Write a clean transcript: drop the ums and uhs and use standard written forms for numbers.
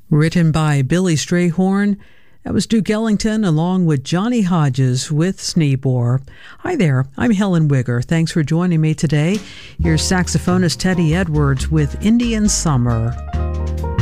Written by Billy Strayhorn. That was Duke Ellington along with Johnny Hodges with Sneebor. Hi there, I'm Helen Wigger. Thanks for joining me today. Here's saxophonist Teddy Edwards with Indian Summer.